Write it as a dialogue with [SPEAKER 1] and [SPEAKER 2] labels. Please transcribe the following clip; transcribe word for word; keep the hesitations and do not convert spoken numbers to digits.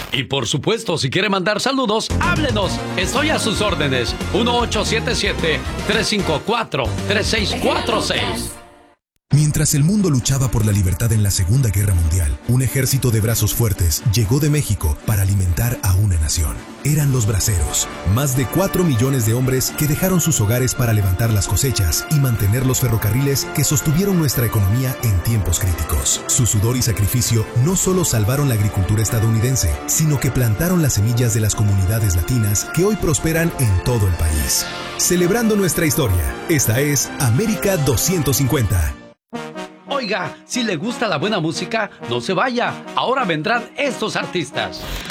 [SPEAKER 1] Y por supuesto, si quiere mandar saludos, háblenos. Estoy a sus órdenes. uno ocho siete siete, tres cinco cuatro, tres seis cuatro seis.
[SPEAKER 2] Mientras el mundo luchaba por la libertad en la Segunda Guerra Mundial, un ejército de brazos fuertes llegó de México para alimentar a una nación. Eran los braceros, más de cuatro millones de hombres que dejaron sus hogares para levantar las cosechas y mantener los ferrocarriles que sostuvieron nuestra economía en tiempos críticos. Su sudor y sacrificio no solo salvaron la agricultura estadounidense, sino que plantaron las semillas de las comunidades latinas que hoy prosperan en todo el país. Celebrando nuestra historia, esta es América doscientos cincuenta.
[SPEAKER 1] Oiga, si le gusta la buena música, no se vaya. Ahora vendrán estos artistas.